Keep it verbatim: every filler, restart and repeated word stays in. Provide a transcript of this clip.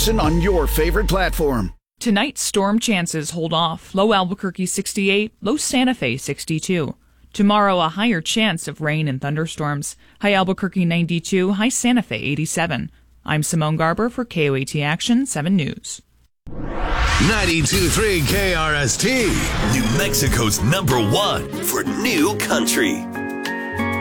Listen on your favorite platform. Tonight, storm chances hold off. Low Albuquerque sixty-eight, low Santa Fe sixty-two. Tomorrow, a higher chance of rain and thunderstorms. High Albuquerque ninety-two, high Santa Fe eighty-seven. I'm Simone Garber for K O A T Action seven News. ninety-two point three K R S T, New Mexico's number one for new country.